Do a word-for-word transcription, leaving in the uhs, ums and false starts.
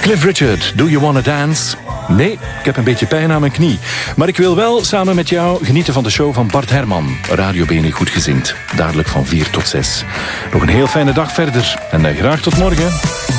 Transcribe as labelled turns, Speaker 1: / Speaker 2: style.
Speaker 1: Cliff Richard, Do You Wanna Dance? Nee, ik heb een beetje pijn aan mijn knie. Maar ik wil wel samen met jou genieten van de show van Bart Herman. Radio B N N Goedgezind. Dadelijk van vier tot zes. Nog een heel fijne dag verder. En graag tot morgen.